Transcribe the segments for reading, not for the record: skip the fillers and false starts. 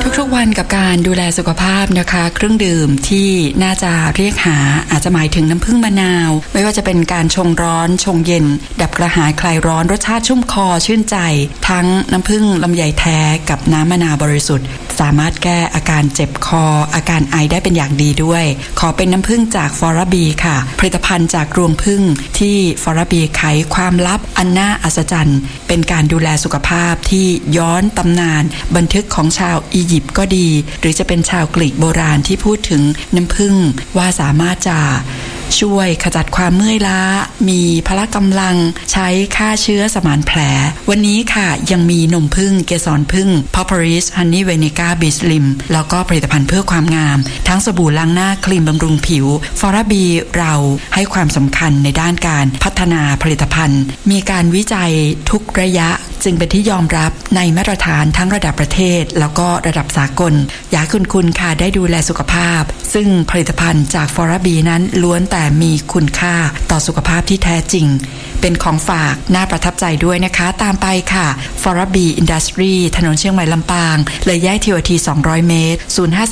ทุกๆวันกับการดูแลสุขภาพนะคะเครื่องดื่มที่น่าจะเรียกหาอาจจะหมายถึงน้ำผึ้งมะนาวไม่ว่าจะเป็นการชงร้อนชงเย็นดับกระหายคลายร้อนรสชาติชุ่มคอชื่นใจทั้งน้ำผึ้งลำไยแท้กับน้ำมะนาวบริสุทธิ์สามารถแก้อาการเจ็บคออาการไอได้เป็นอย่างดีด้วยขอเป็นน้ำผึ้งจากฟอราบีค่ะผลิตภัณฑ์จากรวงผึ้งที่ฟอราบีไขความลับอันน่าอัศจรรย์เป็นการดูแลสุขภาพที่ย้อนตำนานบันทึกของชาวอียิปต์ก็ดีหรือจะเป็นชาวกรีกโบราณที่พูดถึงน้ำผึ้งว่าสามารถจะช่วยขจัดความเมื่อยล้ามีพละกำลังใช้ฆ่าเชื้อสมานแผลวันนี้ค่ะยังมีนมผึ้งเกสรผึ้ง Propolis Honey Vinegar Beach Slim แล้วก็ผลิตภัณฑ์เพื่อความงามทั้งสบู่ล้างหน้าครีมบำรุงผิวฟอราบีเราให้ความสำคัญในด้านการพัฒนาผลิตภัณฑ์มีการวิจัยทุกระยะจึงเป็นที่ยอมรับในมาตรฐานทั้งระดับประเทศแล้วก็ระดับสากลอยากคุณค่ะได้ดูแลสุขภาพซึ่งผลิตภัณฑ์จากฟอราบีนั้นล้วนแต่มีคุณค่าต่อสุขภาพที่แท้จริงเป็นของฝากน่าประทับใจด้วยนะคะตามไปค่ะฟอราบีอินดัสทรีถนนเชียงใหม่ลำปางเลยแยกทีโอที200เมตร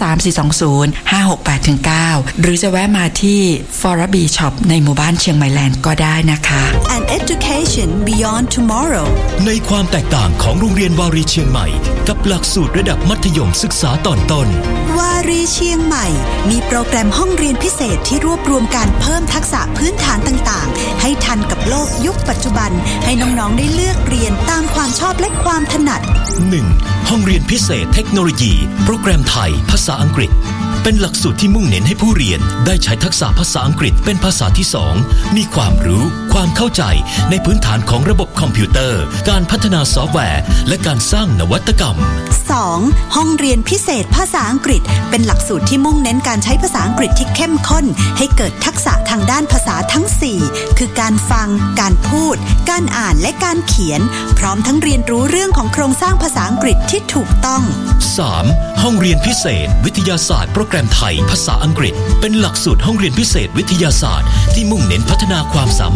0534205689หรือจะแวะมาที่ฟอราบีช็อปในหมู่บ้านเชียงใหม่แลนด์ก็ได้นะคะ An education beyond tomorrow ในความแตกต่างของโรงเรียนวารีเชียงใหม่กับหลักสูตรระดับมัธยมศึกษาตอนต้นวารีเชียงใหม่มีโปรแกรมห้องเรียนพิเศษที่รวบรวมการเพิ่มทักษะพื้นฐานต่างๆให้ทันกับโลกยุคปัจจุบันให้น้องๆได้เลือกเรียนตามความชอบและความถนัด 1. ห้องเรียนพิเศษเทคโนโลยีโปรแกรมไทยภาษาอังกฤษเป็นหลักสูตรที่มุ่งเน้นให้ผู้เรียนได้ใช้ทักษะภาษาอังกฤษเป็นภาษาที่2มีความรู้ความเข้าใจในพื้นฐานของระบบคอมพิวเตอร์การพัฒนาซอฟต์แวร์และการสร้างนวัตกรรม 2. ห้องเรียนพิเศษภาษาอังกฤษเป็นหลักสูตรที่มุ่งเน้นการใช้ภาษาอังกฤษที่เข้มข้นให้เกิดทักษะทางด้านภาษาทั้ง4คือการฟังการพูดการอ่านและการเขียนพร้อมทั้งเรียนรู้เรื่องของโครงสร้างภาษาอังกฤษที่ถูกต้อง 3. ห้องเรียนพิเศษวิทยาศาสตร์โปรแกรมไทยภาษาอังกฤษเป็นหลักสูตรห้องเรียนพิเศษวิทยาศาสตร์ที่มุ่งเน้นพัฒนาความสามารถ